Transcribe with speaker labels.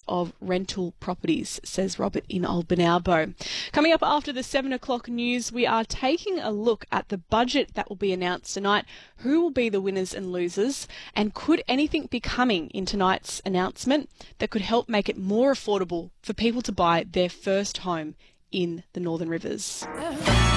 Speaker 1: of rental properties, says Robert in Old Benalbo. Coming up after the 7 o'clock news, we are taking a look at the budget that will be announced tonight. Who will be the winners and losers? And could anything be coming in tonight's announcement that could help make it more affordable for people to buy their first home in the Northern Rivers?